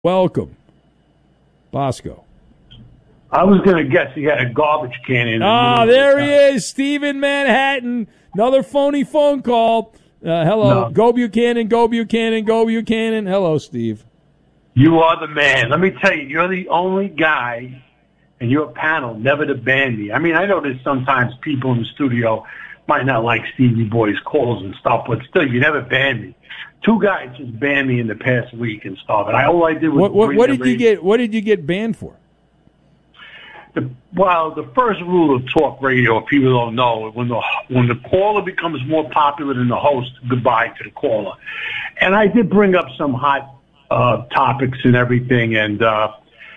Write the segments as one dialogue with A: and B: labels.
A: Welcome, Bosco.
B: I was going to guess he had a garbage can in.
A: There he is, Steve in Manhattan. Another phony phone call. Hello, no. Go Buchanan, go Buchanan, go Buchanan. Hello, Steve.
B: You are the man. Let me tell you, you're the only guy in your panel never to ban me. I mean, I know there's sometimes people in the studio might not like Stevie Boy's calls and stuff, but still, you never ban me. 2 guys just banned me in the past week and stuff, and all I did was
A: what did you get? What did you get banned for?
B: The first rule of talk radio, if people don't know, when the caller becomes more popular than the host, goodbye to the caller. And I did bring up some hot topics and everything, and the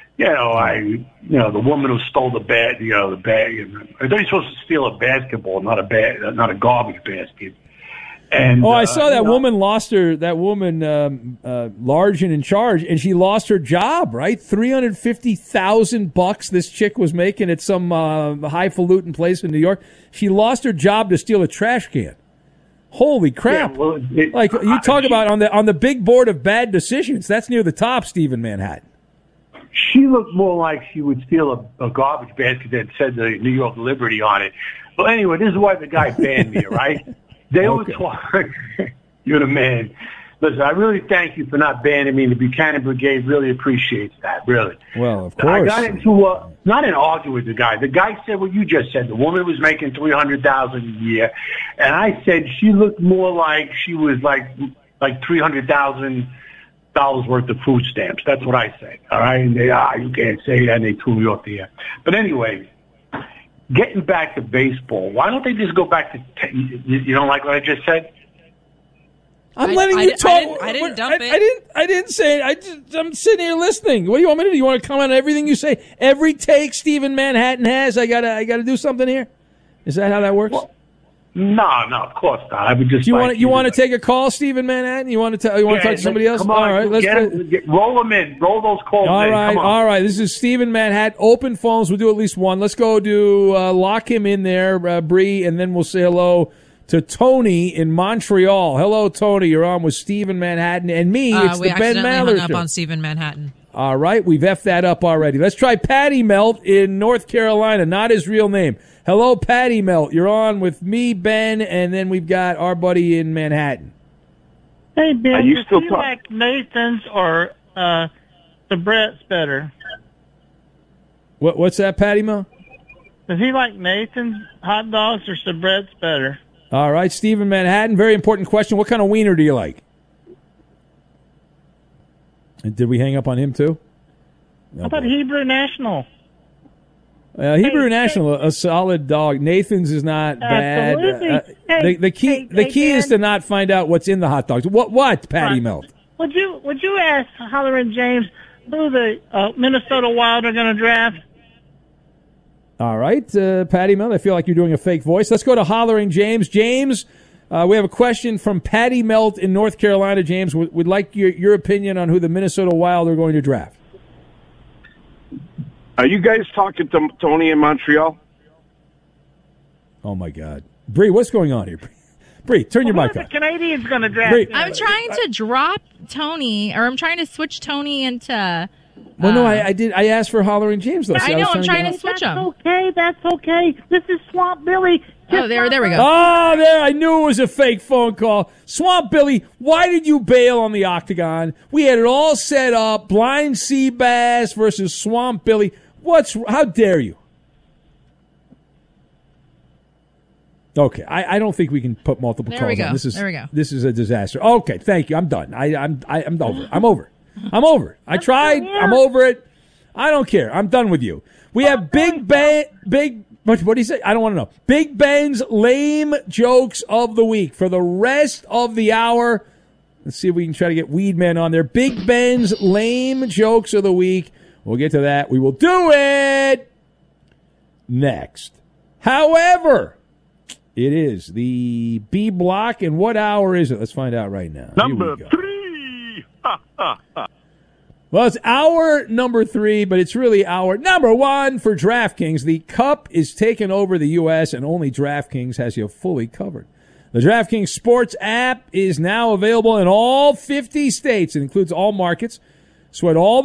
B: woman who stole the bag. I thought you're supposed to steal a basketball, not a garbage basket. And,
A: I saw that woman lost her. That woman, large and in charge, and she lost her job. Right, $350,000 this chick was making at some highfalutin place in New York. She lost her job to steal a trash can. Holy crap! Yeah, you talk about on the big board of bad decisions. That's near the top, Steve in Manhattan.
B: She looked more like she would steal a garbage basket that said the New York Liberty on it. Well, anyway, this is why the guy banned me. Right. They always talk. You're the man. Listen, I really thank you for not banning me. The Buchanan Brigade really appreciates that, really.
A: Well, of course.
B: I got into not an argument with the guy. The guy said what you just said. The woman was making $300,000 a year, and I said she looked more like she was like $300,000 worth of food stamps. That's what I said. All right, and they you can't say that, and they threw me off the air. But anyway. Getting back to baseball, why don't they just go back to? You don't like what I just said?
A: I'm letting you talk.
C: I didn't dump it.
A: I didn't say it. I'm sitting here listening. What do you want me to do? You want to comment on everything you say? Every take Steve in Manhattan has. I gotta do something here. Is that how that works?
B: Well, no, of course not. I would just.
A: You want to take a call, Steve in Manhattan? You want to talk to somebody else?
B: Come on, all right, roll them in. Roll those calls.
A: All right. This is Steve in Manhattan. Open phones. We'll do at least one. Let's go lock him in there, Bree, and then we'll say hello to Tony in Montreal. Hello, Tony. You're on with Steve in Manhattan and me. It's the Ben Maller
C: hung
A: Show.
C: Up on Steve in Manhattan.
A: All right, we've effed that up already. Let's try Patty Melt in North Carolina. Not his real name. Hello, Patty Melt. You're on with me, Ben, and then we've got our buddy in Manhattan.
D: Hey, Ben, do you like Nathan's or the Brett's better?
A: What's that, Patty Melt?
D: Does he like Nathan's hot dogs or Sabrett's better?
A: All right, Steve in Manhattan. Very important question. What kind of wiener do you like? And did we hang up on him, too?
D: How about Hebrew National?
A: Hebrew National, a solid dog. Nathan's is not bad. The key is to not find out what's in the hot dogs. What, Patty Melt?
D: Would you ask Holler and James who the Minnesota Wild are going to draft?
A: All right, Patty Melt. I feel like you're doing a fake voice. Let's go to Hollering James. James, we have a question from Patty Melt in North Carolina. James, we'd like your opinion on who the Minnesota Wild are going to draft.
E: Are you guys talking to Tony in Montreal?
A: Oh, my God. Bree, what's going on here? Bree, turn your mic on.
D: The Canadians going to draft?
A: Bree.
C: I'm trying to drop Tony, or I'm trying to switch Tony into...
A: Well, no, I did. I asked for Hollering James, though.
C: I know, I'm trying to switch him.
D: That's okay. This is Swamp Billy.
C: There we go.
A: Oh, there. I knew it was a fake phone call. Swamp Billy, why did you bail on the Octagon? We had it all set up. Blind Sea Bass versus Swamp Billy. How dare you? Okay, I don't think we can put multiple calls on.
C: There we go.
A: This is a disaster. Okay, thank you. I'm done. I'm over. I'm over. I tried. I'm over it. I don't care. I'm done with you. We have Big Ben. What do you say? I don't want to know. Big Ben's lame jokes of the week for the rest of the hour. Let's see if we can try to get Weedman on there. Big Ben's lame jokes of the week. We'll get to that. We will do it next. However, it is the B block, and what hour is it? Let's find out right now.
E: Number 3.
A: Well, it's hour number 3, but it's really hour number 1 for DraftKings. The Cup is taking over the U.S., and only DraftKings has you fully covered. The DraftKings Sports app is now available in all 50 states. It includes all markets. Sweat all